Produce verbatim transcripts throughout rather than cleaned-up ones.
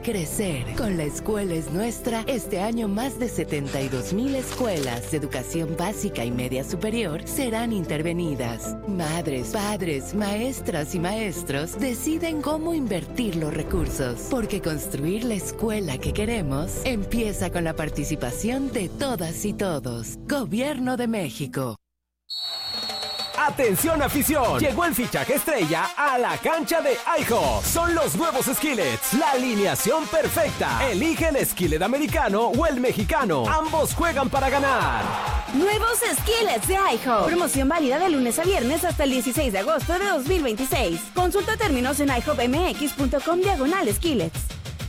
crecer. Con La Escuela es Nuestra, este año más de setenta y dos mil escuelas de educación básica y media superior serán intervenidas. Madres, padres, maestras y maestros deciden cómo invertir los recursos, porque construir la escuela que queremos empieza con la participación de todas y todos. Gobierno de México. ¡Atención afición! Llegó el fichaje estrella a la cancha de iHop. Son los nuevos Skillets, la alineación perfecta. Elige el skillet americano o el mexicano. Ambos juegan para ganar. Nuevos Skillets de iHop. Promoción válida de lunes a viernes hasta el dieciséis de agosto de dos mil veintiséis. Consulta términos en i hop m x punto com diagonal skillets.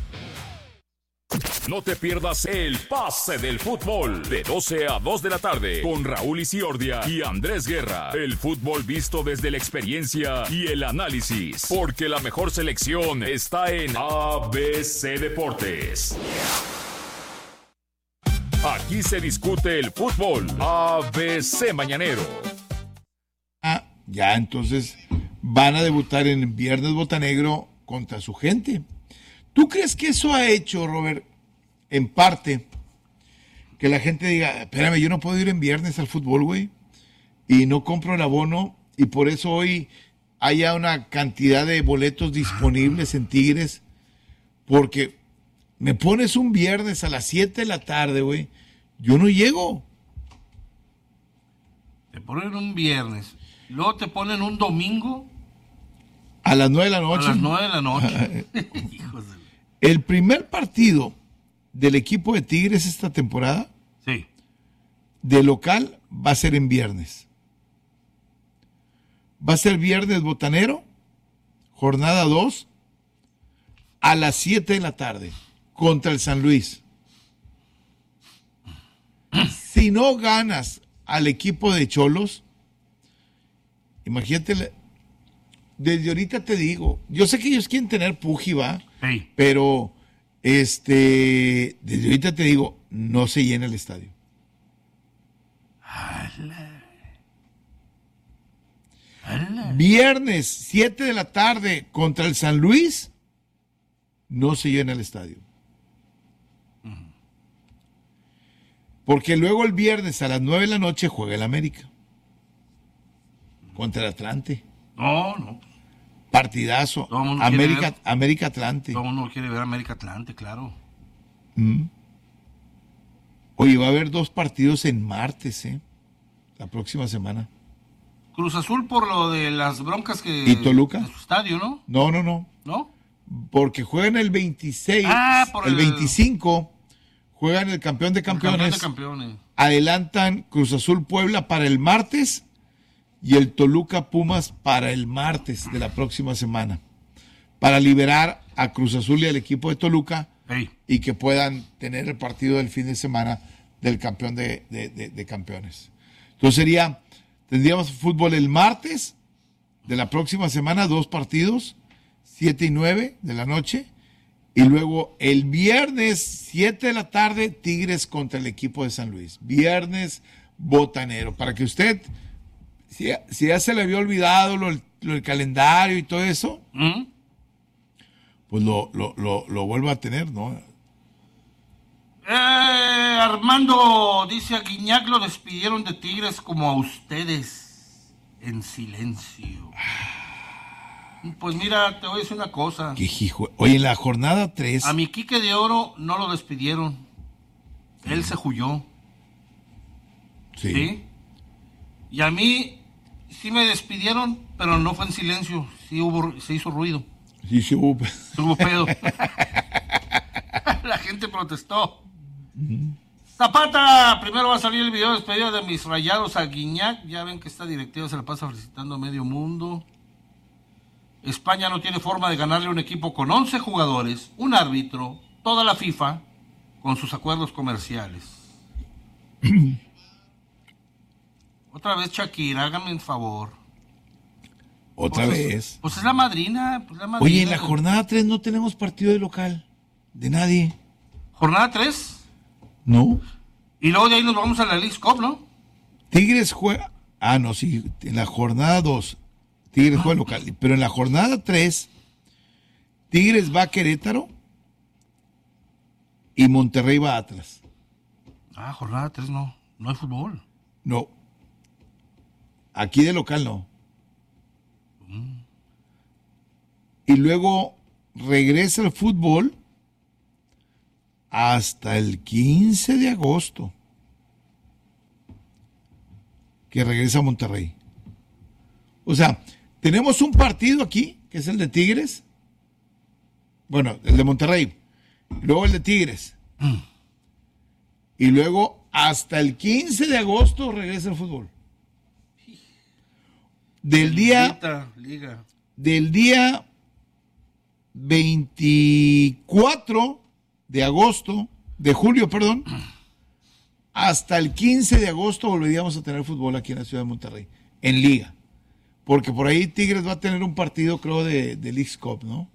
No te pierdas el pase del fútbol de doce a dos de la tarde con Raúl Isiordia y Andrés Guerra. El fútbol visto desde la experiencia y el análisis, porque la mejor selección está en A B C Deportes. Aquí se discute el fútbol. A B C Mañanero. Ah, ya entonces van a debutar en Viernes Botanegro contra su gente. ¿Tú crees que eso ha hecho, Robert, en parte, que la gente diga, espérame, yo no puedo ir en viernes al fútbol, güey, y no compro el abono, y por eso hoy haya una cantidad de boletos disponibles en Tigres, porque me pones un viernes a las siete de la tarde, güey, yo no llego. Te ponen un viernes, luego te ponen un domingo. A las nueve de la noche. A las nueve de la noche. Hijos de... El primer partido del equipo de Tigres esta temporada, sí, de local, va a ser en viernes. Va a ser viernes botanero, jornada dos, a las siete de la tarde, contra el San Luis. Si no ganas al equipo de Cholos, imagínate, desde ahorita te digo, yo sé que ellos quieren tener puji, va, sí, pero este, desde ahorita te digo, no se llena el estadio. ¡Hala! ¡Hala! Viernes, siete de la tarde, contra el San Luis, no se llena el estadio. Uh-huh. Porque luego el viernes a las nueve de la noche juega el América contra el Atlante. No, no. Partidazo. América, ver, América Atlante. Todo el mundo quiere ver América Atlante, claro. Mm. Oye, va a haber dos partidos en martes, ¿eh? La próxima semana. Cruz Azul por lo de las broncas que... ¿Y Toluca? De su estadio, ¿no? No, no, no. ¿No? Porque juegan el veintiséis, ah, por el, el veinticinco, juegan el campeón de campeones. El campeón de campeones. Adelantan Cruz Azul Puebla para el martes y el Toluca Pumas para el martes de la próxima semana, para liberar a Cruz Azul y al equipo de Toluca, hey, y que puedan tener el partido del fin de semana del campeón de, de, de, de campeones. Entonces sería, tendríamos fútbol el martes de la próxima semana, dos partidos, siete y nueve de la noche, y luego el viernes, siete de la tarde, Tigres contra el equipo de San Luis. Viernes botanero, para que usted... Si, si ya se le había olvidado lo, lo, el calendario y todo eso, ¿Mm? pues lo, lo, lo, lo vuelvo a tener, ¿no? Eh, Armando dice, a Guiñac lo despidieron de Tigres como a ustedes, en silencio. Pues mira, te voy a decir una cosa. Qué hijo. Oye, en la jornada tres... A mi Quique de Oro no lo despidieron. Sí. Él se huyó. Sí. ¿Sí? Y a mí... Sí me despidieron, pero no fue en silencio. Sí hubo, se hizo ruido. Sí, sí hubo. Sí hubo pedo. La gente protestó. Uh-huh. Zapata, primero va a salir el video de despedida de mis Rayados a Guiñac. Ya ven que esta directiva se la pasa felicitando a medio mundo. España no tiene forma de ganarle a un equipo con once jugadores, un árbitro, toda la FIFA, con sus acuerdos comerciales. Otra vez, Shakira, hágame un favor. ¿Otra pues vez? Es, pues es la madrina, pues la madrina. Oye, en la jornada tres no tenemos partido de local. De nadie. ¿Jornada tres? No. Y luego de ahí nos vamos a la Leagues Cup, ¿no? Tigres juega... Ah, no, sí. En la jornada dos, Tigres juega local. Pero en la jornada tres, Tigres va a Querétaro y Monterrey va a Atlas. Ah, jornada tres no, no hay fútbol. No. Aquí de local no. Mm. Y luego regresa el fútbol hasta el quince de agosto. Que regresa a Monterrey. O sea, tenemos un partido aquí, que es el de Tigres. Bueno, el de Monterrey. Luego el de Tigres. Mm. Y luego hasta el quince de agosto regresa el fútbol. Del día, Liga, Liga. del día veinticuatro de agosto, de julio, perdón, hasta el quince de agosto volveríamos a tener fútbol aquí en la ciudad de Monterrey, en liga. Porque por ahí Tigres va a tener un partido, creo, de, de Leagues Cup, ¿no?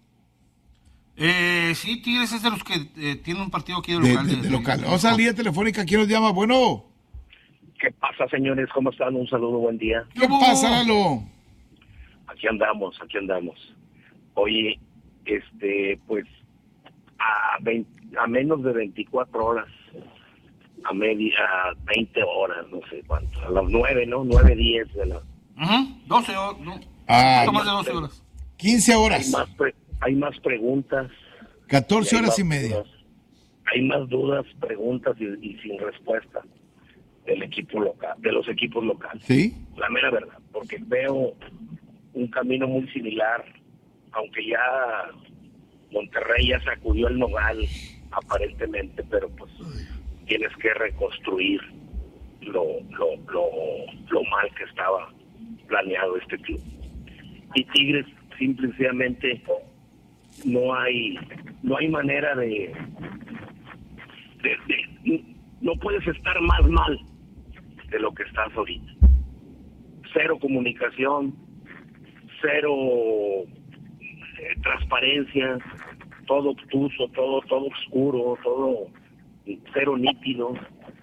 Eh, sí, Tigres es de los que eh, tiene un partido aquí de De, local. de- de local. Vamos a la línea telefónica, ¿quién nos llama? Bueno, ¿Qué pasa, señores? ¿Cómo están? Un saludo, buen día. ¿qué pasa, Lalo? Aquí andamos, aquí andamos. Oye, este, pues, a, veinte, a menos de veinticuatro horas, a media, a veinte horas, no sé cuánto, a las nueve, ¿no? nueve, diez de la... Ujú, doce horas, no, Ah, un poquito más de doce horas. quince Hay horas, más, pre- hay más preguntas. catorce hay horas más y media. dudas. Hay más dudas, preguntas y, y sin respuesta del equipo local, de los equipos locales. ¿Sí? La mera verdad, porque veo un camino muy similar, aunque ya Monterrey ya sacudió el nogal aparentemente, pero pues tienes que reconstruir lo, lo, lo, lo mal que estaba planeado este club. Y Tigres simplemente no hay no hay manera de, de, de no puedes estar más mal de lo que estás ahorita. Cero comunicación, cero eh, transparencia, todo obtuso, todo todo oscuro, todo cero nítido.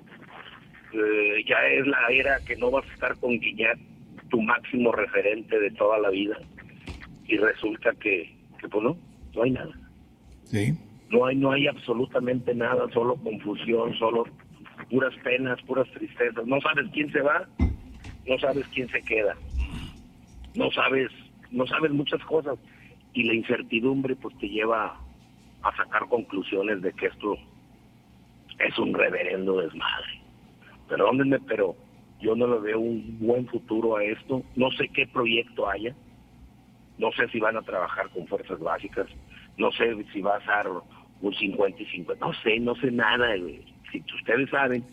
Eh, ya es la era que no vas a estar con Guiñac, tu máximo referente de toda la vida, y resulta que, que pues no, no hay nada. Sí. No hay, no hay absolutamente nada, solo confusión, solo puras penas, puras tristezas. No sabes quién se va, no sabes quién se queda. No sabes, no sabes muchas cosas. Y la incertidumbre pues te lleva a sacar conclusiones de que esto es un reverendo desmadre. Perdónenme, pero yo no le veo un buen futuro a esto. No sé qué proyecto haya. No sé si van a trabajar con fuerzas básicas. No sé si va a ser un cincuenta y cincuenta. No sé, no sé nada, güey. Si ustedes saben,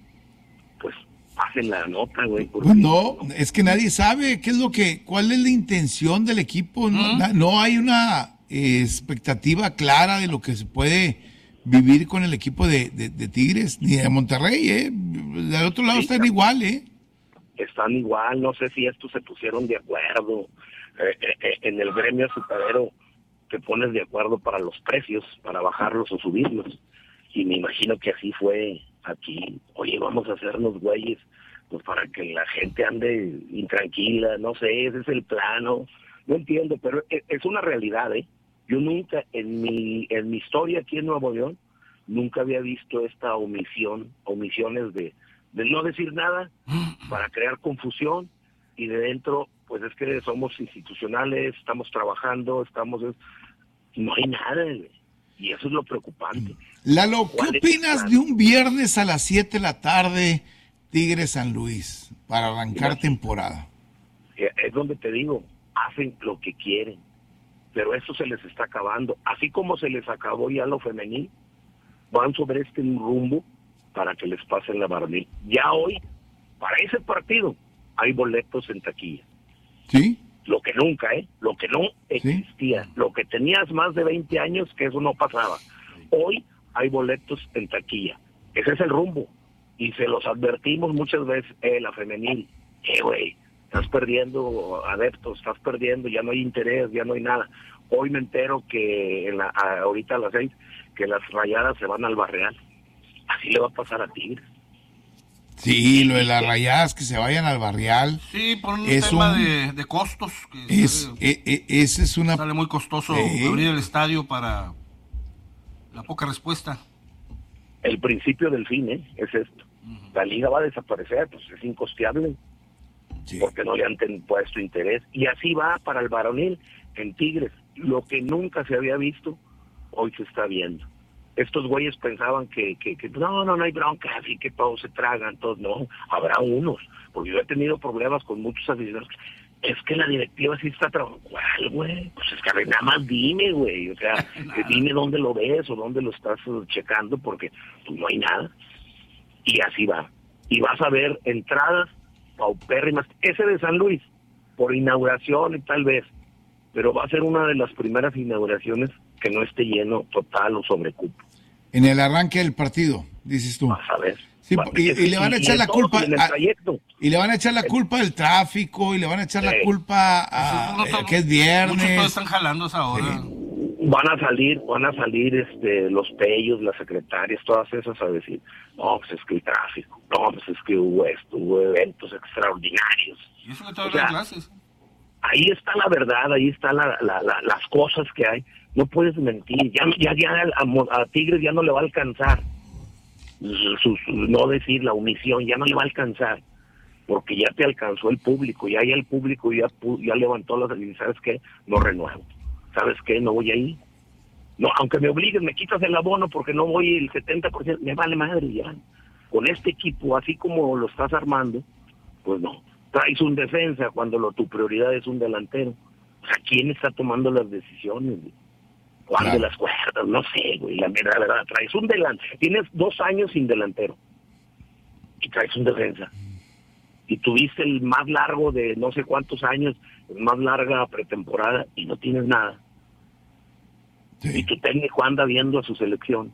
pues pasen la nota, güey. porque- Pues no, es que nadie sabe qué es lo que, cuál es la intención del equipo. No, Na- no hay una eh, expectativa clara de lo que se puede vivir con el equipo de, de- de Tigres, ni de Monterrey, ¿eh? Del otro lado Sí, están claro. igual, ¿eh? Están igual, no sé si estos se pusieron de acuerdo. Eh, eh, eh, en el gremio azucarero te pones de acuerdo para los precios, para bajarlos o subirlos. Y me imagino que así fue aquí. Oye, vamos a hacernos güeyes, pues para que la gente ande intranquila, no sé, ese es el plano. No entiendo, pero es, es una realidad, ¿eh? Yo nunca, en mi, en mi historia aquí en Nuevo León, nunca había visto esta omisión, omisiones de, de no decir nada para crear confusión, y de dentro, pues es que somos institucionales, estamos trabajando, estamos... No hay nada, güey. Y eso es lo preocupante. Lalo, ¿qué ¿Cuál es opinas el de plan? un viernes a las siete de la tarde, Tigres San Luis, para arrancar Imagínate. temporada? Eh, Es donde te digo, hacen lo que quieren, pero eso se les está acabando. Así como se les acabó ya lo femenil, van sobre este rumbo para que les pasen la varonil. Ya hoy, para ese partido, hay boletos en taquilla. ¿Sí? Lo que nunca, ¿eh? Lo que no existía. Lo que tenías más de veinte años, que eso no pasaba. Hoy hay boletos en taquilla. Ese es el rumbo. Y se los advertimos muchas veces, eh, la femenil. Eh, güey, estás perdiendo adeptos, estás perdiendo, ya no hay interés, ya no hay nada. Hoy me entero que en la, a- ahorita a las seis, que las Rayadas se van al Barreal. Así le va a pasar a Tigres. Sí, lo de las rayadas que se vayan al barrial. Sí, por un Es tema un- de, de costos. Que Es, sale, e- e- esa es una... sale muy costoso Sí. abrir el estadio para la poca respuesta. el principio del fin, ¿eh? Es esto. Uh-huh. La liga va a desaparecer, pues es incosteable, sí. Porque no le han ten, puesto interés. Y así va para el varonil en Tigres. Lo que nunca se había visto, hoy se está viendo. Estos güeyes pensaban que, que, que no, no, no hay bronca, así que todos se tragan, todos, no, habrá unos, porque yo he tenido problemas con muchos aficionados. Es que la directiva sí está trabajando. ¿Cuál, güey? Pues es que nada más dime, güey, o sea, dime dónde lo ves o dónde lo estás checando, porque pues no hay nada. Y así va. Y vas a ver entradas paupérrimas. Ese de San Luis, por inauguración y tal vez, pero va a ser una de las primeras inauguraciones que no esté lleno total o sobrecupo. En el arranque del partido, dices tú. Vas a ver. Sí, y, y le van a echar la culpa a, y le van a echar la culpa al tráfico y le van a echar sí. la culpa a, no, no, a que es viernes. Muchos están jalando esa hora. Sí. Van a salir, van a salir este los pellos, las secretarias, todas esas a decir, no, pues es que el tráfico, no, pues es que hubo esto, hubo eventos extraordinarios. Y eso que te hablan clases. Ahí está la verdad, ahí están la, la, la, las cosas que hay. No puedes mentir, ya ya, ya a, a Tigres ya no le va a alcanzar. Su, su, no decir la omisión, ya no le va a alcanzar, porque ya te alcanzó el público, ya, ya el público ya, ya levantó las y ¿sabes qué? No renuevo. ¿Sabes qué? No voy ahí. No, aunque me obligues, me quitas el abono porque no voy el setenta por ciento, me vale madre ya. Con este equipo, así como lo estás armando, pues no. Traes un defensa cuando lo, tu prioridad es un delantero. O sea, ¿quién está tomando las decisiones? ¿Cuál claro. de las cuerdas? No sé, güey. La verdad, la verdad, traes un delantero. Tienes dos años sin delantero. Y traes un defensa. Y tuviste el más largo de no sé cuántos años, el más larga pretemporada, y no tienes nada. Sí. Y tu técnico anda viendo a su selección.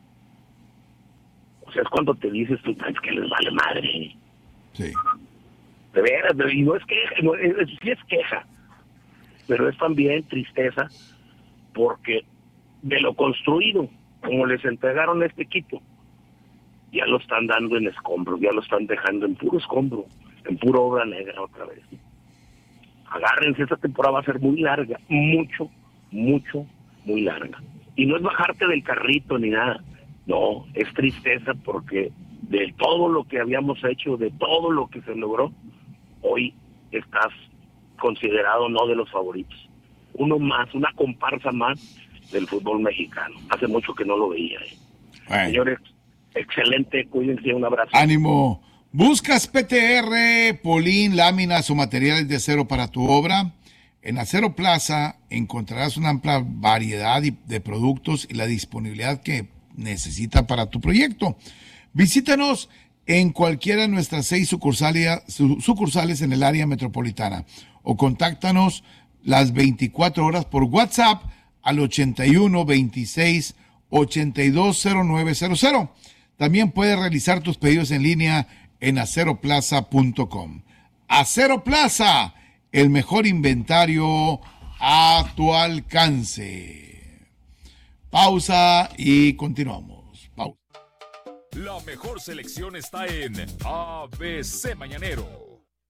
O sea, es cuando te dices tú, es que les vale madre. Sí. De veras, y no es queja, no, es, sí es queja, pero es también tristeza, porque de lo construido, como les entregaron a este equipo, ya lo están dando en escombros, ya lo están dejando en puro escombro, en pura obra negra otra vez. Agárrense, esta temporada va a ser muy larga, mucho, mucho, muy larga. Y no es bajarte del carrito ni nada, no, es tristeza porque de todo lo que habíamos hecho, de todo lo que se logró, hoy estás considerado no de los favoritos. Uno más, una comparsa más del fútbol mexicano. Hace mucho que no lo veía. ¿eh? Bueno. Señores, excelente, cuídense, un abrazo. Ánimo. ¿Buscas P T R, polín, láminas o materiales de acero para tu obra? En Acero Plaza encontrarás una amplia variedad de productos y la disponibilidad que necesitas para tu proyecto. Visítanos en cualquiera de nuestras seis sucursales, sucursales en el área metropolitana o contáctanos las veinticuatro horas por WhatsApp al ochenta y uno, veintiséis, ochenta y dos, cero nueve cero cero. También puedes realizar tus pedidos en línea en acero plaza punto com. Acero Plaza, el mejor inventario a tu alcance. Pausa y continuamos. Pausa. La mejor selección está en A B C Mañanero.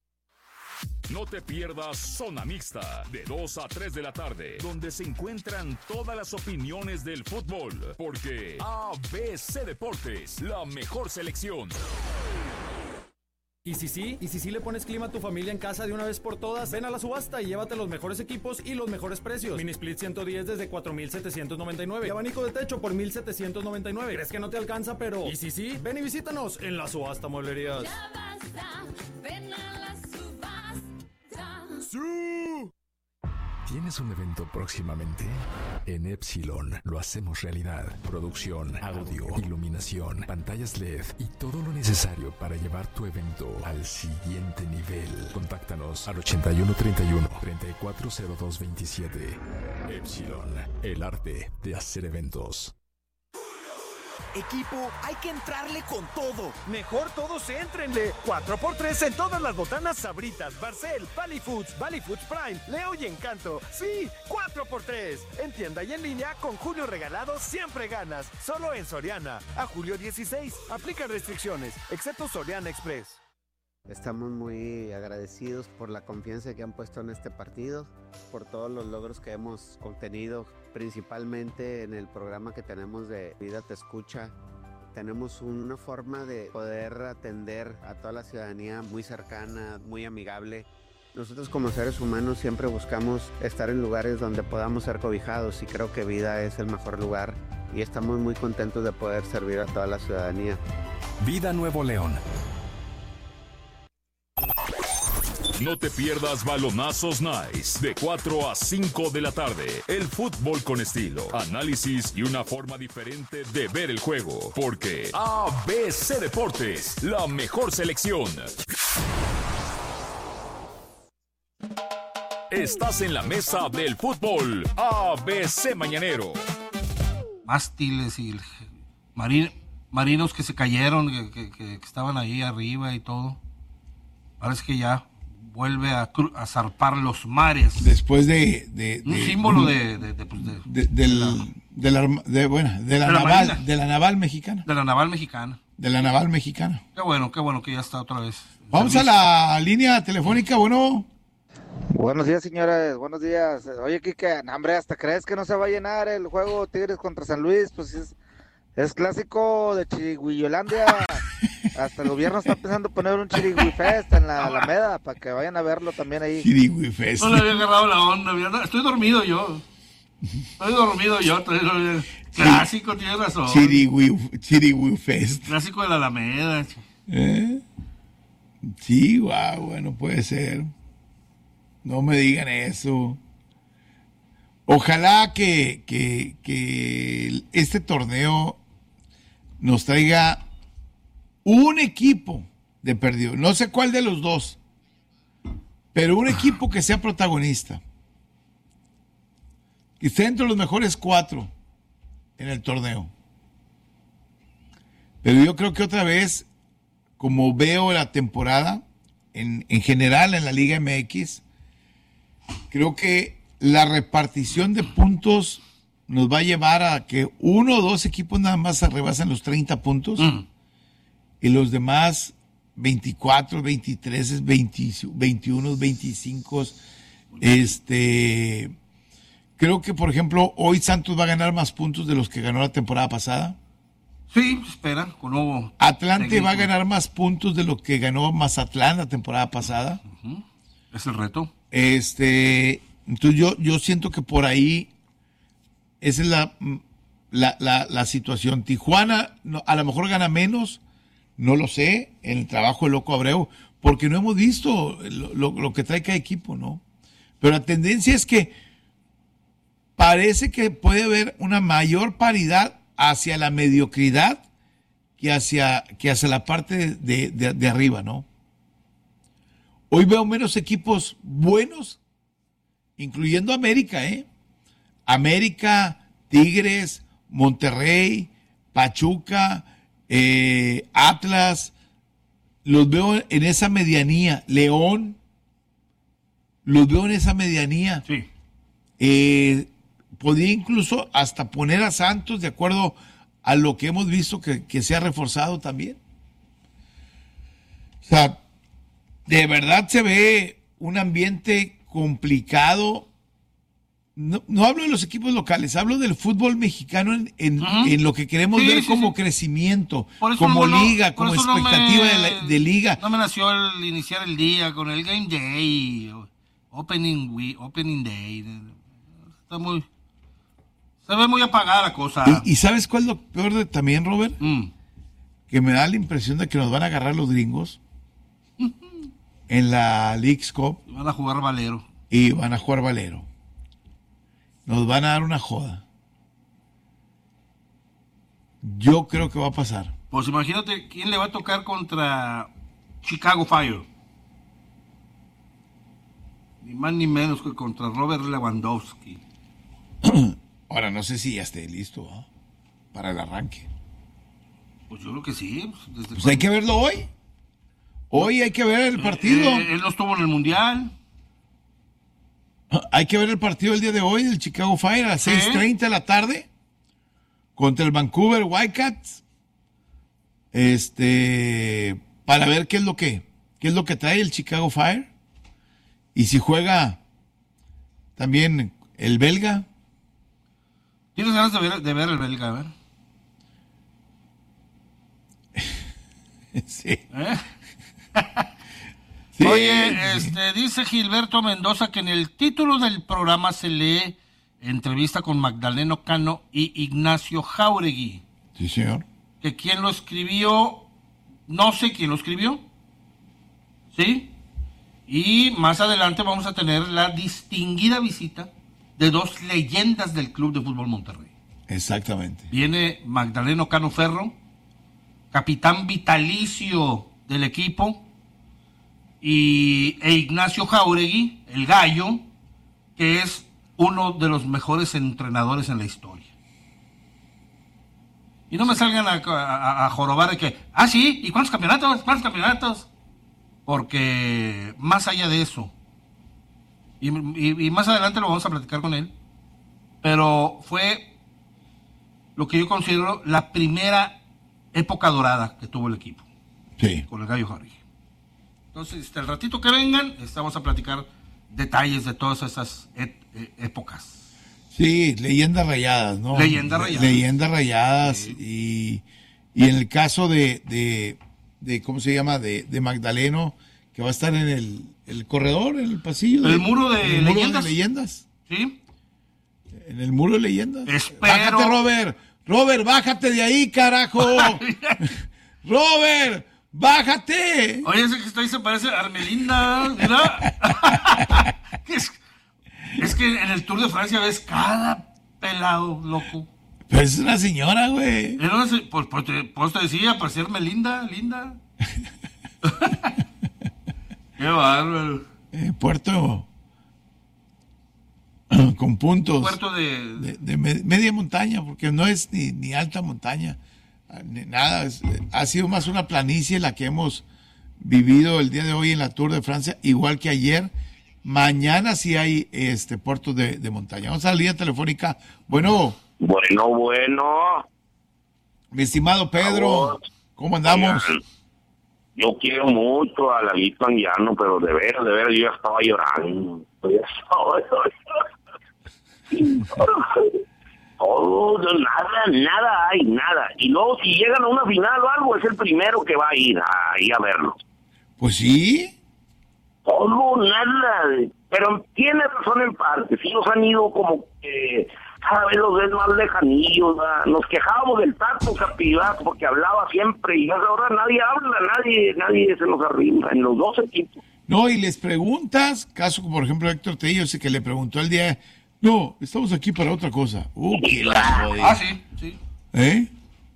No te pierdas Zona Mixta, de dos a tres de la tarde, donde se encuentran todas las opiniones del fútbol, porque A B C Deportes, la mejor selección. ¿Y si sí? ¿Y si sí le pones clima a tu familia en casa de una vez por todas? Ven a la subasta y llévate los mejores equipos y los mejores precios. Mini Split ciento diez desde cuatro mil setecientos noventa y nueve y abanico de techo por mil setecientos noventa y nueve. ¿Crees que no te alcanza? Pero ¿y si sí? Ven y visítanos en la subasta Mueblerías. Ya basta, ven a la subasta. ¡Sí! ¿Tienes un evento próximamente? En Epsilon lo hacemos realidad. Producción, audio, iluminación, pantallas L E D y todo lo necesario para llevar tu evento al siguiente nivel. Contáctanos al ochenta y uno, treinta y uno, treinta y cuatro cero dos veintisiete. Epsilon, el arte de hacer eventos. Equipo, hay que entrarle con todo. Mejor todos éntrenle. cuatro por tres en todas las botanas Sabritas, Barcel, Valley Foods, Valley Foods Prime, Leo y Encanto. Sí, cuatro por tres. En tienda y en línea, con Julio Regalado siempre ganas. Solo en Soriana. A julio dieciséis. Aplica restricciones, excepto Soriana Express. Estamos muy agradecidos por la confianza que han puesto en este partido, por todos los logros que hemos obtenido, principalmente en el programa que tenemos de Vida Te Escucha, tenemos una forma de poder atender a toda la ciudadanía muy cercana, muy amigable. Nosotros como seres humanos siempre buscamos estar en lugares donde podamos ser cobijados y creo que Vida es el mejor lugar y estamos muy contentos de poder servir a toda la ciudadanía. Vida Nuevo León. No te pierdas Balonazos Nice de cuatro a cinco de la tarde. El fútbol con estilo, análisis y una forma diferente de ver el juego. Porque A B C Deportes, la mejor selección. Estás en la mesa del fútbol A B C Mañanero. Mástiles y marin, marinos que se cayeron, que, que, que estaban ahí arriba y todo. Parece que ya vuelve a, a zarpar los mares. Después de... de, un de símbolo de, de, de, de, pues de, de, del, de, la, de, bueno, de, la, de, la naval, Marina. de la naval mexicana. De la naval mexicana. De la naval mexicana. Qué bueno, qué bueno que ya está otra vez. Vamos servicio. A la línea telefónica, bueno... Buenos días, señores, buenos días. Oye, Kike, hombre, ¿hasta crees que no se va a llenar el juego Tigres contra San Luis? Pues es, es clásico de Chirigüillolandia. Hasta el gobierno está pensando poner un Chirigüifest en la Alameda para que vayan a verlo también ahí. Chirigüifest. No le había agarrado la onda, estoy dormido yo. Estoy dormido yo. Clásico, tienes razón. Chirigüifest. Clásico de la Alameda. ¿Eh? Sí, guau, bueno, puede ser. No me digan eso. Ojalá que, que, que este torneo nos traiga un equipo de perdido. No sé cuál de los dos, pero un equipo que sea protagonista. Que esté entre los mejores cuatro en el torneo. Pero yo creo que otra vez, como veo la temporada, en, en general en la Liga M X, creo que la repartición de puntos nos va a llevar a que uno o dos equipos nada más se rebasan los treinta puntos mm. y los demás veinticuatro, veintitrés, veinte, veintiuno, veinticinco. Este, creo que, por ejemplo, hoy Santos va a ganar más puntos de los que ganó la temporada pasada. Sí, espera, con nuevo Atlante técnico. Va a ganar más puntos de lo que ganó Mazatlán la temporada pasada. Uh-huh. Es el reto. Este, entonces yo, yo siento que por ahí esa es la, la, la, la situación. Tijuana no, a lo mejor gana menos, no lo sé, en el trabajo de Loco Abreu, porque no hemos visto lo, lo, lo que trae cada equipo, ¿no? Pero la tendencia es que parece que puede haber una mayor paridad hacia la mediocridad que hacia, que hacia la parte de, de, de arriba, ¿no? Hoy veo menos equipos buenos, incluyendo América, ¿eh? América, Tigres, Monterrey, Pachuca, eh, Atlas, los veo en esa medianía. León, los veo en esa medianía. Sí. Eh, podría incluso hasta poner a Santos de acuerdo a lo que hemos visto que, que se ha reforzado también. O sea, de verdad se ve un ambiente complicado. No, no hablo de los equipos locales, hablo del fútbol mexicano en, en, uh-huh. en lo que queremos sí, ver sí, como sí. crecimiento, como no, liga, como expectativa no me, de, la, de liga. No me nació el iniciar el día con el Game Day, Opening, week, opening Day. Está muy... Se ve muy apagada la cosa. ¿Y, y sabes cuál es lo peor de también, Robert? Mm. Que me da la impresión de que nos van a agarrar los gringos en la Leagues Cup. Y van a jugar valero. Y van a jugar valero. Nos van a dar una joda. Yo creo que va a pasar. Pues imagínate quién le va a tocar contra Chicago Fire. Ni más ni menos que contra Robert Lewandowski. Ahora, no sé si ya esté listo ¿eh? para el arranque. Pues yo creo que sí. Pues, desde pues hay que verlo hoy. Hoy hay que ver el partido. Eh, eh, él no estuvo en el Mundial. Hay que ver el partido el día de hoy del Chicago Fire a las ¿Sí? seis treinta de la tarde contra el Vancouver Whitecaps. Este, para ver qué es lo que, qué es lo que trae el Chicago Fire. Y si juega también el belga. ¿Tienes ganas de ver, de ver el belga? A ver. Sí. ¿Eh? Sí. Oye, este, dice Gilberto Mendoza que en el título del programa se lee entrevista con Magdaleno Cano y Ignacio Jáuregui. Sí, señor. Que quien lo escribió, no sé quién lo escribió, ¿sí? Y más adelante vamos a tener la distinguida visita de dos leyendas del Club de Fútbol Monterrey. Exactamente. Viene Magdaleno Cano Ferro, capitán vitalicio del equipo, y e Ignacio Jáuregui, el gallo, que es uno de los mejores entrenadores en la historia. Y no me salgan a, a, a jorobar de que, ah, sí, ¿y cuántos campeonatos? ¿Cuántos campeonatos? Porque más allá de eso, y, y, y más adelante lo vamos a platicar con él, pero fue lo que yo considero la primera época dorada que tuvo el equipo. Sí. Con el gallo Jáuregui. Entonces, el ratito que vengan, estamos a platicar detalles de todas esas et, e, épocas. Sí, leyendas rayadas, ¿no? Leyendas rayadas. Leyendas rayadas. Sí. Y, y en el caso de, de, de ¿cómo se llama? De, de Magdaleno, que va a estar en el, el corredor, en el pasillo. El de, muro de el muro leyendas. de leyendas. Sí. En el muro de leyendas. Espero. Bájate, Robert. Robert, bájate de ahí, carajo. Robert, bájate. Oye, ese que está ahí se parece a Armelinda. Mira. es, es que en el Tour de Francia ves cada pelado, loco. Pero es una señora, güey. Era una se- Pues, pues, te, pues te decía, parecía Armelinda, linda. Qué bárbaro. Eh, puerto con puntos. Puerto de... de, de me- media montaña, porque no es ni, ni alta montaña, ni nada. Es- ha sido más una planicie la que hemos vivido el día de hoy en la Tour de Francia, igual que ayer. Mañana sí hay este puertos de, de montaña. Vamos a la línea telefónica. Bueno, Bueno, bueno. mi estimado Pedro, Vamos. ¿cómo andamos? Oigan, yo quiero mucho a Lalito Anguiano, pero de veras, de veras, yo ya estaba llorando. Yo ya estaba Todo, nada, nada hay, nada. Y luego si llegan a una final o algo, es el primero que va a ir ahí a verlo. Pues sí. Todo, nada. Pero tiene razón en parte. Sí los han ido como que cada vez los ves más lejanillos. ¿verdad? Nos quejábamos del Tato Capilá porque hablaba siempre y ahora nadie habla, nadie nadie se nos arrima en los dos equipos. No, y les preguntas, caso como por ejemplo Héctor Tello, ese que le preguntó el día, no, estamos aquí para otra cosa. Uh, qué la jodida. Ah, sí, sí. ¿Eh?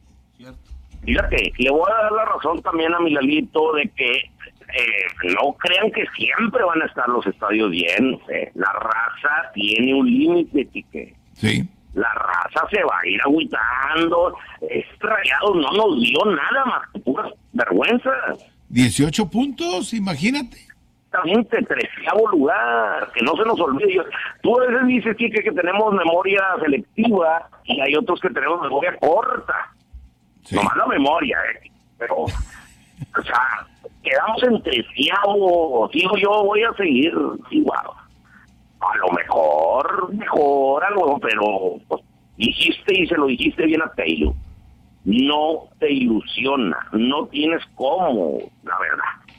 Fíjate, le voy a dar la razón también a mi Lalito de que eh, no crean que siempre van a estar los estadios llenos. Eh. La raza tiene un límite, Quique. Sí. La raza se va a ir agüitando. Este Rayados no nos dio nada más que puras vergüenzas. dieciocho puntos, imagínate. También te treceavo lugar, que no se nos olvide. Yo, tú a veces dices, Quique, que tenemos memoria selectiva y hay otros que tenemos memoria corta. Sí. Nomás la memoria, ¿eh? Pero, o sea, quedamos en treceavo. Digo, yo voy a seguir igual. A lo mejor, mejor, a lo pero pues, dijiste y se lo dijiste bien a Taylor. No te ilusiona, no tienes cómo, la verdad.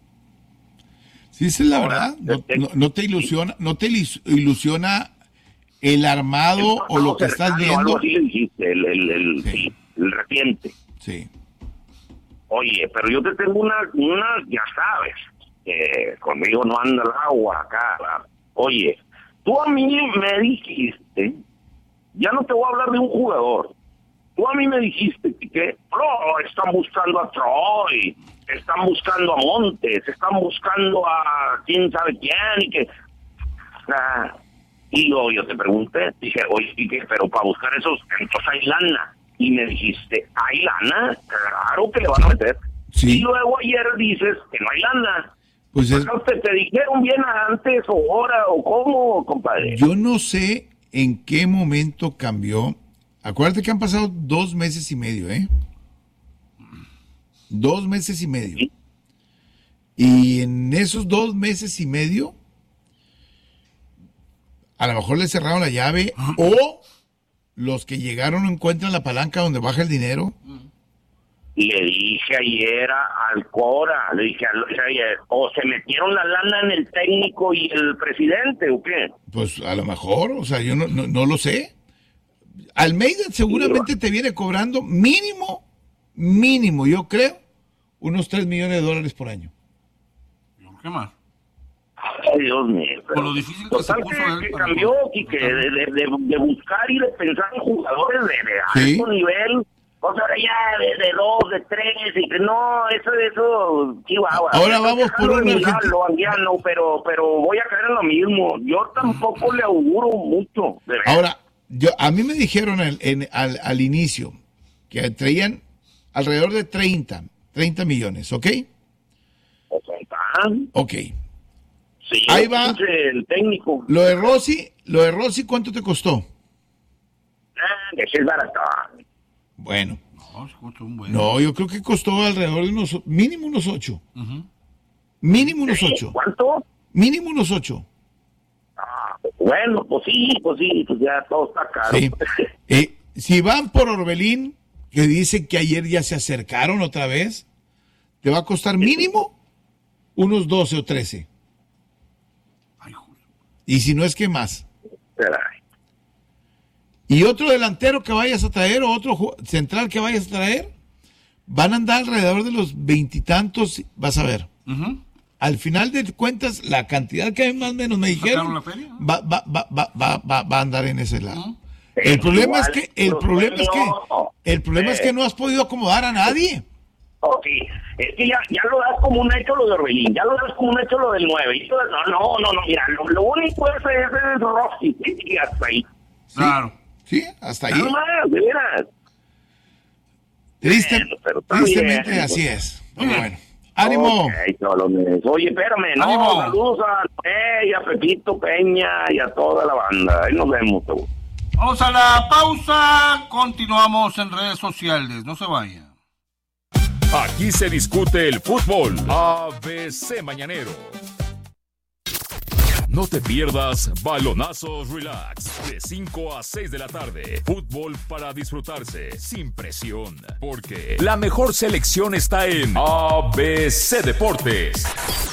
Sí, esa es la verdad. No, no, no te ilusiona, no te ilis- ilusiona el armado o lo que estás Cercano, algo viendo. así le dijiste, el, el, el, Sí. sí, el reciente. Sí. Oye, pero yo te tengo una, una ya sabes, eh, conmigo no anda el agua acá. ¿verdad? Oye, tú a mí me dijiste, ya no te voy a hablar de un jugador, tú a mí me dijiste que oh, están buscando a Troy, están buscando a Montes, están buscando a quién sabe quién, y que... Ah, y luego yo te pregunté, dije, oye, ¿qué? Pero para buscar esos, entonces hay lana. Y me dijiste, ¿hay lana? Claro que le van a meter. Sí. Y luego ayer dices que no hay lana. Pues es- Pues, ¿te, te dijeron bien antes o ahora o cómo, compadre? yo no sé en qué momento cambió. Acuérdate que han pasado dos meses y medio, ¿eh? Dos meses y medio. Sí. Y en esos dos meses y medio, a lo mejor le cerraron la llave o los que llegaron no encuentran la palanca donde baja el dinero. Le dije ayer al Cora, le dije ayer, o se metieron la lana en el técnico y el presidente, ¿o qué? Pues a lo mejor, o sea, yo no, no, no lo sé. Almeida seguramente te viene cobrando mínimo, mínimo, yo creo, unos tres millones de dólares por año. ¿Qué más? Ay, Dios mío. Por lo difícil que Total se puso que, él que para- cambió y que de, de, de, de buscar y de pensar en jugadores de, de Sí. alto nivel, o sea, ahora ya de, de dos, de tres, y que no, eso, eso, chihuahua. Ahora Estoy vamos por dejando un de argentino. mirarlo, Anguiano, pero, pero voy a caer en lo mismo. Yo tampoco le auguro mucho. De verdad. Ahora, yo, a mí me dijeron al, en- al, al inicio que traían alrededor de treinta, treinta millones, ¿ok? O sea, ¿tan? Ok. Sí, Ahí va. el técnico. Lo de Rossi, lo de Rossi, ¿cuánto te costó? Ah, que ese es barato. Bueno. No, se costó un buen. No, yo creo que costó alrededor de unos, mínimo unos ocho. Ujú. Mínimo unos ocho. ¿Cuánto? Mínimo unos ocho. Ah, bueno, pues sí, pues sí, pues ya todo está caro. Sí. Eh, si van por Orbelín, que dicen que ayer ya se acercaron otra vez, te va a costar mínimo unos doce o trece. Ay, joder. Y si no es que más. Caray. Y otro delantero que vayas a traer o otro ju- central que vayas a traer, van a andar alrededor de los veintitantos, vas a ver. Ujú. Al final de cuentas, la cantidad que más o menos me dijeron, ¿Sacaron la feria? va, va, va, va, va, va, va a andar en ese lado. Ujú. El problema es Igual, que, el los problema es que, dueños, el problema es que no has podido acomodar a nadie. Oh, sí, es que ya, ya lo das como un hecho lo de Orbelín, ya lo das como un hecho lo del nueve. Y todo, no, no, no, no, mira, lo, lo único es ese es Rossi, y hasta ahí. Claro. Sí, hasta ahí. Nada más, de veras. Triste- Bueno, pero está tristemente bien, así pues. es. Pero bueno. ¡Ánimo! Ok, Cholones. Oye, espérame, no, Ánimo. saludos a Noé y a Pepito Peña y a toda la banda. Ahí nos vemos, seguro. Vamos a la pausa. Continuamos en redes sociales. No se vayan. Aquí se discute el fútbol. A B C Mañanero. No te pierdas Balonazos Relax de cinco a seis de la tarde. Fútbol para disfrutarse sin presión. Porque la mejor selección está en A B C Deportes.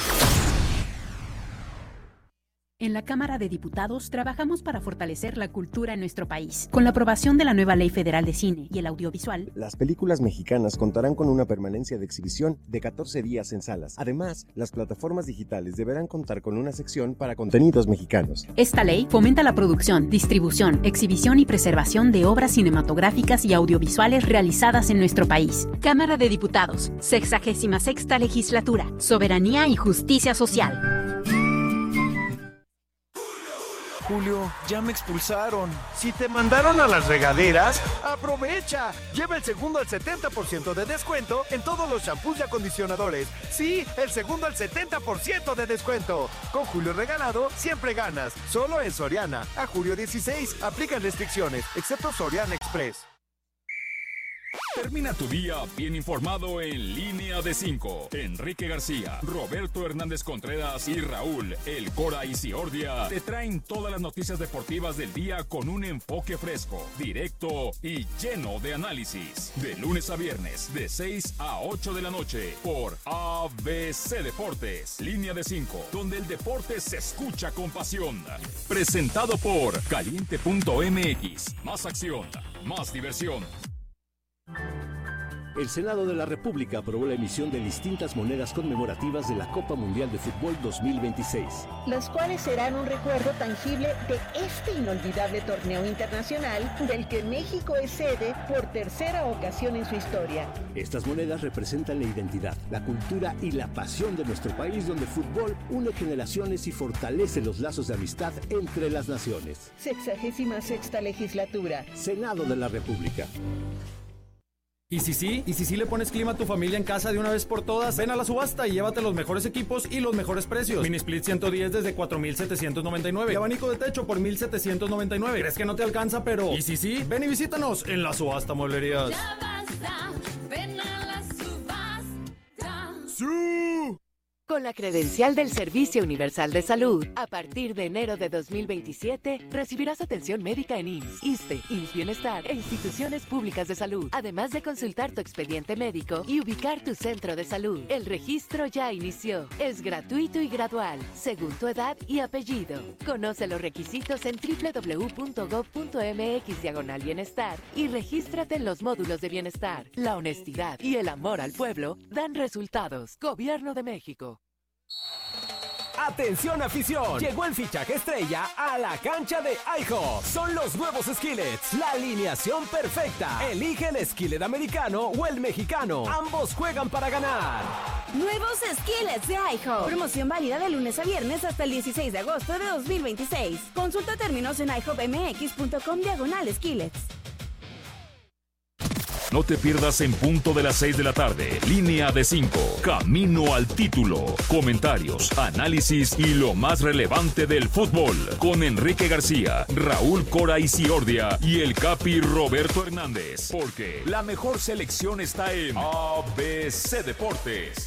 En la Cámara de Diputados trabajamos para fortalecer la cultura en nuestro país. Con la aprobación de la nueva Ley Federal de Cine y el Audiovisual, Las películas mexicanas contarán con una permanencia de exhibición de catorce días en salas. Además, las plataformas digitales deberán contar con una sección para contenidos mexicanos. esta ley fomenta la producción, distribución, exhibición y preservación de obras cinematográficas y audiovisuales realizadas en nuestro país. Cámara de Diputados, sexagésima sexta legislatura, soberanía y justicia social. Julio, ya me expulsaron. Si te mandaron a las regaderas, aprovecha. Lleva el segundo al setenta por ciento de descuento en todos los shampoos y acondicionadores. Sí, el segundo al setenta por ciento de descuento. Con Julio regalado, siempre ganas. Solo en Soriana. A julio dieciséis, aplican restricciones, excepto Soriana Express. Termina tu día bien informado en Línea de cinco. Enrique García, Roberto Hernández Contreras y Raúl El Cora Isiordia te traen todas las noticias deportivas del día con un enfoque fresco, directo y lleno de análisis. De lunes a viernes, de seis a ocho de la noche, por A B C Deportes. Línea de cinco, donde el deporte se escucha con pasión. Presentado por Caliente punto M X. Más acción, más diversión. El Senado de la República aprobó la emisión de distintas monedas conmemorativas de la Copa Mundial de Fútbol dos mil veintiséis. Las cuales serán un recuerdo tangible de este inolvidable torneo internacional del que México es sede por tercera ocasión en su historia. Estas monedas representan la identidad, la cultura y la pasión de nuestro país, donde el fútbol une generaciones y fortalece los lazos de amistad entre las naciones. Sexagésima sexta legislatura. Senado de la República. Y si sí, y si sí le pones clima a tu familia en casa de una vez por todas, ven a la subasta y llévate los mejores equipos y los mejores precios. Mini Split ciento diez desde cuatro mil setecientos noventa y nueve y abanico de techo por mil setecientos noventa y nueve. ¿Crees que no te alcanza? Pero... Y si sí, ven y visítanos en la subasta Mueblerías. Ya basta, ven a la subasta. ¡Sí! Con la credencial del Servicio Universal de Salud, a partir de enero de dos mil veintisiete, recibirás atención médica en I M S S, ISSSTE, I M S S Bienestar e instituciones públicas de salud, además de consultar tu expediente médico y ubicar tu centro de salud. El registro ya inició. Es gratuito y gradual, según tu edad y apellido. Conoce los requisitos en doble u doble u doble u punto gob punto eme equis diagonal bienestar y regístrate en los módulos de bienestar. La honestidad y el amor al pueblo dan resultados. Gobierno de México. Atención afición, llegó el fichaje estrella a la cancha de iHop. Son los nuevos Skillets, la alineación perfecta. Elige el skillet americano o el mexicano. Ambos juegan para ganar. Nuevos Skillets de iHop. Promoción válida de lunes a viernes hasta el dieciséis de agosto de dos mil veintiséis. Consulta términos en i hop m x punto com diagonal Skillets. No te pierdas en punto de las seis de la tarde. Línea de cinco. Camino al título. Comentarios, análisis y lo más relevante del fútbol. Con Enrique García, Raúl Cora Isiordia y el Capi Roberto Hernández. Porque la mejor selección está en A B C Deportes.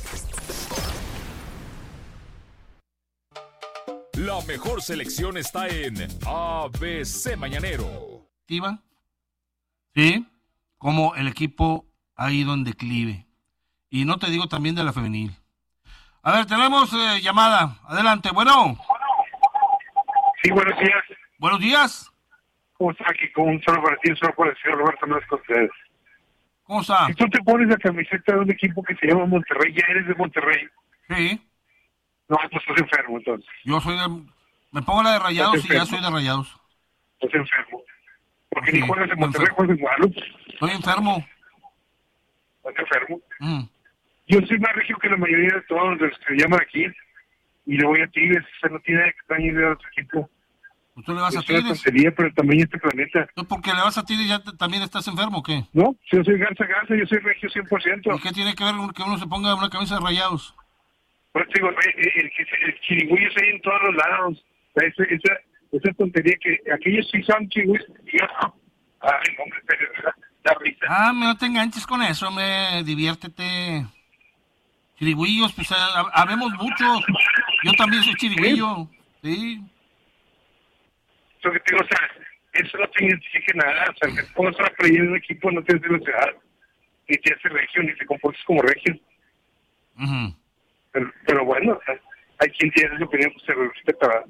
La mejor selección está en A B C Mañanero. ¿Iba? Sí. Como el equipo ha ido en declive. Y no te digo también de la femenil. A ver, tenemos eh, llamada. Adelante, bueno. Sí, buenos días. Buenos días. ¿Cómo está aquí? Con un solo para ti, un solo para el señor Roberto Hernández con ustedes. ¿Cómo está? Si tú te pones la camiseta de un equipo que se llama Monterrey, ya eres de Monterrey. Sí. No, tú estás enfermo entonces. Yo soy de... Me pongo la de Rayados y ya soy de Rayados. Estás enfermo. Porque Sí, ni juegas en muy Monterrey, enfermo. juegas en Guadalupe. Estoy enfermo. Estás enfermo. Mm. Yo soy más regio que la mayoría de todos los que se llaman aquí. Y le voy a Tigres. O sea, no tiene nada que estar ni de otro equipo. ¿Tú le vas Es a una Tigres? tontería, pero también este planeta. ¿Tú porque le vas a Tigres ya te- también estás enfermo o qué? No, yo soy Garza Garza, yo soy regio cien por ciento. ¿Y qué tiene que ver que uno se ponga una camisa de Rayados? Pues digo, el, el, el, el chirigüillo está ahí en todos los lados. O sea, esa, esa, esa tontería que aquellos sí son chirigüillos. y yo no. Ay, hombre, pero da, da risa. Ah, me no te enganches con eso, me diviértete. Chirigüillos, pues ha- habemos muchos. Yo también soy chirigüillo. Sí. Eso que te digo, o sea, eso no te identifica nada. O sea, que pongas una playera de un equipo no te hace velocidad. Ni te hace regio, ni te comportas como regio. Ujú. Pero, pero bueno, o sea, hay quien tiene esa opinión, pues se respeta. ¿verdad?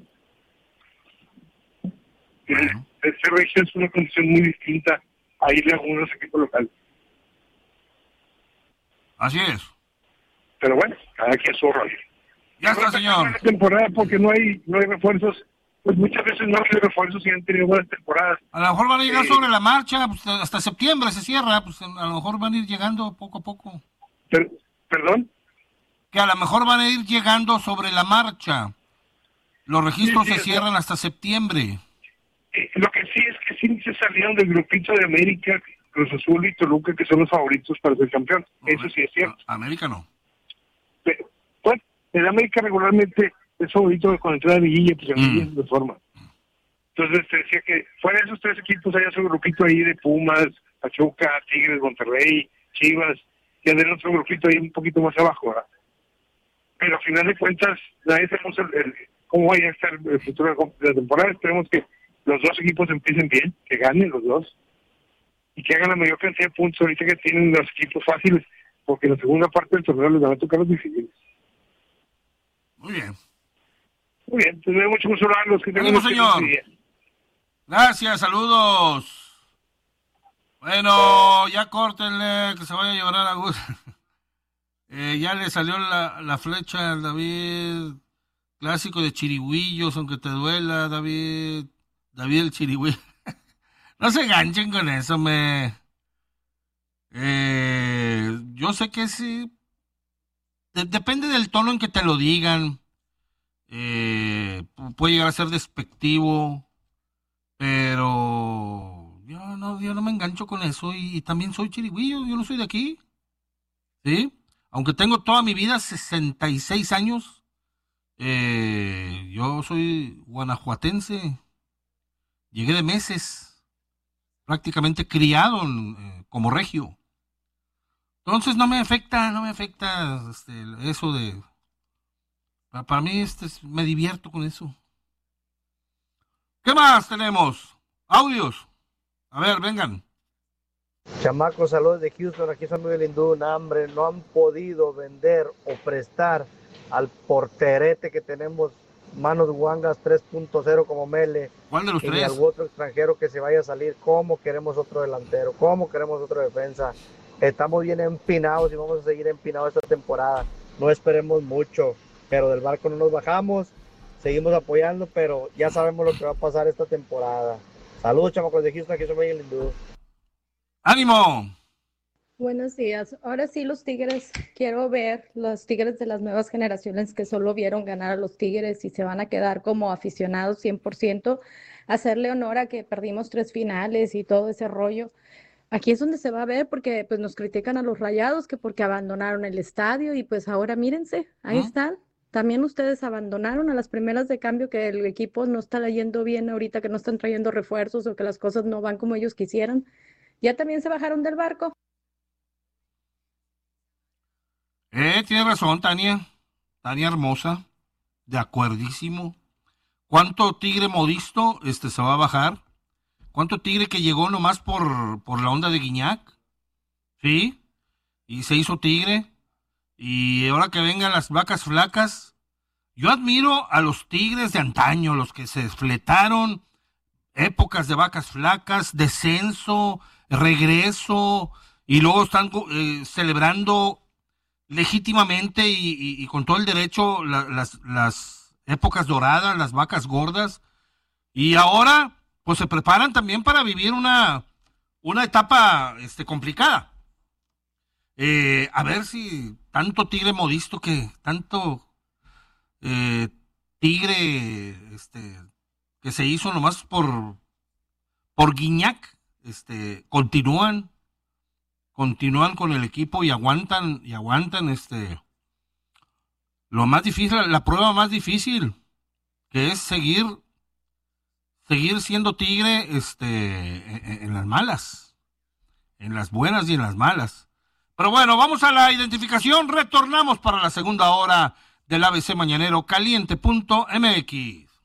El ser regio es una condición muy distinta a irle a algunos equipos locales. Así es. Pero bueno, cada quien su rollo. Ya está, señor. La temporada porque no hay no hay refuerzos, pues muchas veces no hay refuerzos y han tenido buenas temporadas. A lo mejor van a llegar Eh, sobre la marcha, pues, hasta septiembre se cierra, pues a lo mejor van a ir llegando poco a poco. Per- ¿Perdón? Que a lo mejor van a ir llegando sobre la marcha. Los registros Sí, sí, se sí. cierran hasta septiembre. Eh, lo que sí es que sí se salieron del grupito de América, Cruz Azul y Toluca, que son los favoritos para ser campeón. Eso sí es cierto. América no. Pero, bueno, el América regularmente es favorito con entrada de Guille, pues en Mm. Guille de forma. Entonces te decía que fuera de esos tres equipos hay otro grupito ahí de Pumas, Pachuca, Tigres, Monterrey, Chivas, y hay otro grupito ahí un poquito más abajo, ¿verdad? Pero al final de cuentas, nadie sabemos el, el- cómo vaya a estar el futuro de la temporada. Esperemos que los dos equipos empiecen bien, que ganen los dos, y que hagan la mayor cantidad de puntos ahorita que tienen los equipos fáciles, porque en la segunda parte del torneo les van a tocar los difíciles. Muy bien. Muy bien, pues me da mucho gusto hablarlos. Que tengan Ánimo, un señor. excelente día. Gracias, saludos. Bueno, ya córtenle, que se vaya a llorar a gusto. Eh, ya le salió la, la flecha al David, clásico de chirigüillos, aunque te duela, David. David el chirigüillo. No se enganchen con eso, me. Eh, yo sé que sí. De- depende del tono en que te lo digan. Eh, pu- puede llegar a ser despectivo. Pero yo no, yo no me engancho con eso. Y, y también soy chirigüillo, yo no soy de aquí. ¿Sí? Aunque tengo toda mi vida, sesenta y seis años, eh, yo soy guanajuatense. Llegué de meses, prácticamente criado en, eh, como regio. Entonces no me afecta, no me afecta este, eso de, Para mí este es, me divierto con eso. ¿Qué más tenemos? Audios. A ver, vengan. Chamacos, saludos de Houston, aquí San Miguel Hindú, hambre, no han podido vender o prestar al porterete que tenemos, manos guangas tres punto cero como Mele. ¿Cuál de los y tres? Ni algún otro extranjero que se vaya a salir. ¿Cómo queremos otro delantero? ¿Cómo queremos otra defensa? Estamos bien empinados y vamos a seguir empinados esta temporada. No esperemos mucho, pero del barco no nos bajamos, seguimos apoyando, pero ya sabemos lo que va a pasar esta temporada. Saludos, chamacos de Houston, aquí San Miguel Hindú. ¡Ánimo! Buenos días. Ahora sí los Tigres, quiero ver los Tigres de las nuevas generaciones que solo vieron ganar a los Tigres y se van a quedar como aficionados cien por ciento, hacerle honor a que perdimos tres finales y todo ese rollo. Aquí es donde se va a ver porque pues nos critican a los Rayados que porque abandonaron el estadio y pues ahora mírense, ahí ¿Ah? están. También ustedes abandonaron a las primeras de cambio que el equipo no está yendo bien ahorita, que no están trayendo refuerzos o que las cosas no van como ellos quisieran. ¿Ya también se bajaron del barco? Eh, tiene razón, Tania. Tania hermosa. De acuerdísimo. ¿Cuánto tigre modisto este, se va a bajar? ¿Cuánto tigre que llegó nomás por, por la onda de Guiñac? ¿Sí? Y se hizo tigre. Y ahora que vengan las vacas flacas. Yo admiro a los tigres de antaño, los que se fletaron épocas de vacas flacas, descenso, regreso, y luego están eh, celebrando legítimamente y, y, y con todo el derecho la, las, las épocas doradas, las vacas gordas, y ahora pues se preparan también para vivir una, una etapa este, complicada. Eh, a ver si tanto tigre modisto que tanto eh, tigre este, que se hizo nomás por, por Guiñac, este, continúan continúan con el equipo y aguantan, y aguantan este lo más difícil, la prueba más difícil, que es seguir, seguir siendo tigre este en, en las malas, en las buenas y en las malas. Pero bueno, vamos a la identificación, retornamos para la segunda hora del A B C Mañanero Caliente punto M X.